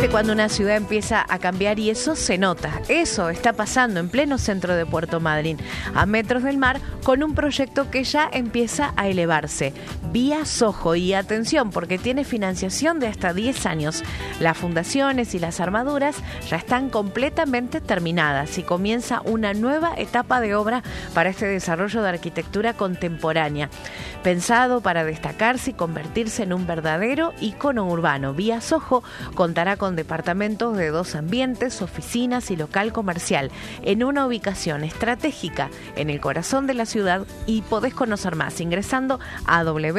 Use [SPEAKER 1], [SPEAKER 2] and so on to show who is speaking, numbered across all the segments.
[SPEAKER 1] ¿Viste cuando una ciudad empieza a cambiar? Y eso se nota. Eso está pasando en pleno centro de Puerto Madryn, a metros del mar, con un proyecto que ya empieza a elevarse. Vía Soho. Y atención, porque tiene financiación de hasta 10 años. Las fundaciones y las armaduras ya están completamente terminadas y comienza una nueva etapa de obra para este desarrollo de arquitectura contemporánea, pensado para destacarse y convertirse en un verdadero ícono urbano. Vía Soho contará con departamentos de 2 ambientes, oficinas y local comercial, en una ubicación estratégica en el corazón de la ciudad, y podés conocer más ingresando a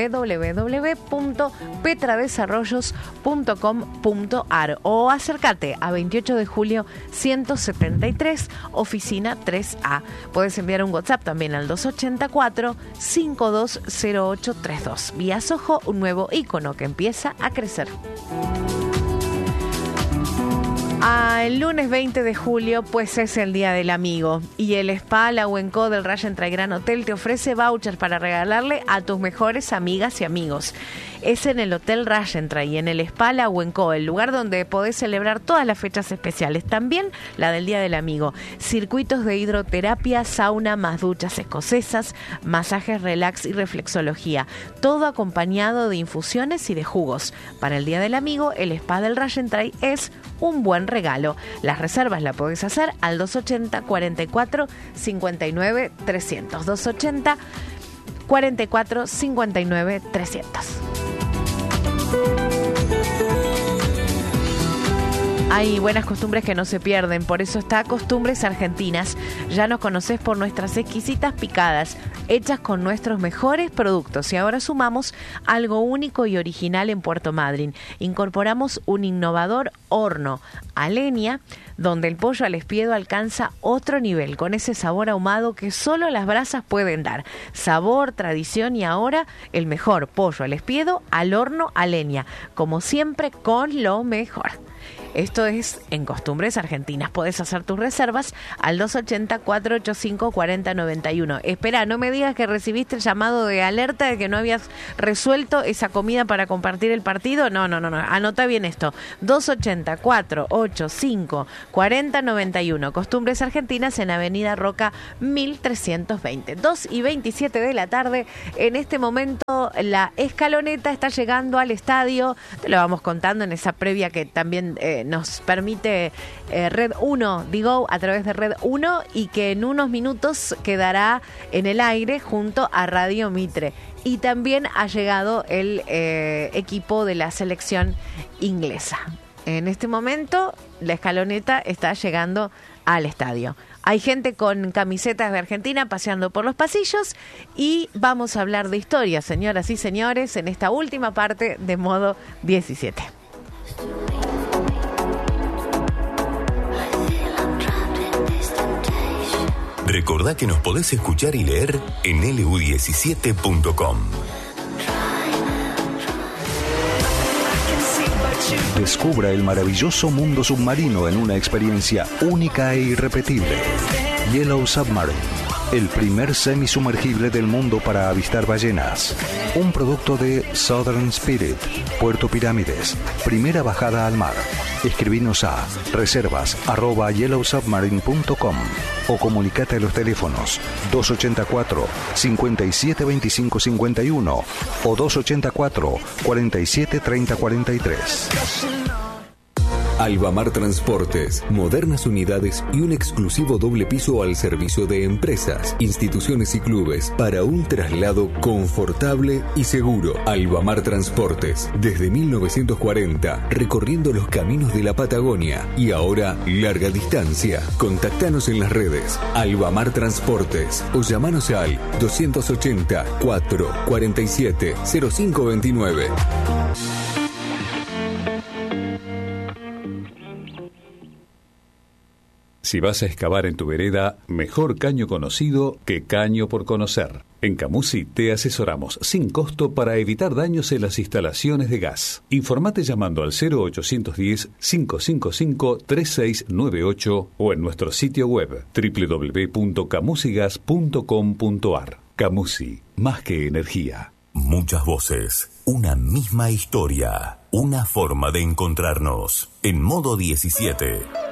[SPEAKER 1] www.petradesarrollos.com.ar o acércate a 28 de julio 173, oficina 3A. Podés enviar un WhatsApp también al 284 520832. Vía Soho, un nuevo ícono que empieza a crecer. El lunes 20 de julio, pues es el Día del Amigo, y el Spa La Huenco del Rallentray Gran Hotel te ofrece vouchers para regalarle a tus mejores amigas y amigos. Es en el Hotel Rallentray y en el Spa La Huenco, el lugar donde podés celebrar todas las fechas especiales, también la del Día del Amigo. Circuitos de hidroterapia, sauna más duchas escocesas, masajes relax y reflexología, todo acompañado de infusiones y de jugos. Para el Día del Amigo, el Spa del Rallentray es un buen regalo. Las reservas la podés hacer al 280 44 59 300. 280 44 59 300. Hay buenas costumbres que no se pierden, por eso está Costumbres Argentinas. Ya nos conocés por nuestras exquisitas picadas, hechas con nuestros mejores productos, y ahora sumamos algo único y original en Puerto Madryn. Incorporamos un innovador horno a leña, donde el pollo al espiedo alcanza otro nivel, con ese sabor ahumado que solo las brasas pueden dar. Sabor, tradición y ahora el mejor pollo al espiedo al horno a leña, como siempre con lo mejor. Esto es en Costumbres Argentinas. Podés hacer tus reservas al 280-485-4091. Espera, no me digas que recibiste el llamado de alerta de que no habías resuelto esa comida para compartir el partido. No. Anota bien esto. 280-485-4091. Costumbres Argentinas en Avenida Roca 1320. 2:27 de la tarde. En este momento la escaloneta está llegando al estadio. Te lo vamos contando en esa previa que también nos permite Red 1, digo, a través de Red 1, y que en unos minutos quedará en el aire junto a Radio Mitre. Y también ha llegado el equipo de la selección inglesa. En este momento la escaloneta está llegando al estadio. Hay gente con camisetas de Argentina paseando por los pasillos y vamos a hablar de historia, señoras y señores, en esta última parte de Modo 17.
[SPEAKER 2] Recordá que nos podés escuchar y leer en lu17.com.
[SPEAKER 3] Descubra el maravilloso mundo submarino en una experiencia única e irrepetible. Yellow Submarine, el primer semisumergible del mundo para avistar ballenas. Un producto de Southern Spirit, Puerto Pirámides. Primera bajada al mar. Escribinos a reservas@yellowsubmarine.com o comunicate a los teléfonos 284 57 25 51 o 284 47 30 43.
[SPEAKER 2] Albamar Transportes, modernas unidades y un exclusivo doble piso al servicio de empresas, instituciones y clubes para un traslado confortable y seguro. Albamar Transportes, desde 1940, recorriendo los caminos de la Patagonia y ahora larga distancia. Contactanos en las redes Albamar Transportes o llamanos al 280 4 47 0529.
[SPEAKER 4] Si vas a excavar en tu vereda, mejor caño conocido que caño por conocer. En Camusi te asesoramos sin costo para evitar daños en las instalaciones de gas. Informate llamando al 0810-555-3698 o en nuestro sitio web www.camusigas.com.ar. Camusi, más que energía.
[SPEAKER 5] Muchas voces, una misma historia, una forma de encontrarnos. En Modo 17.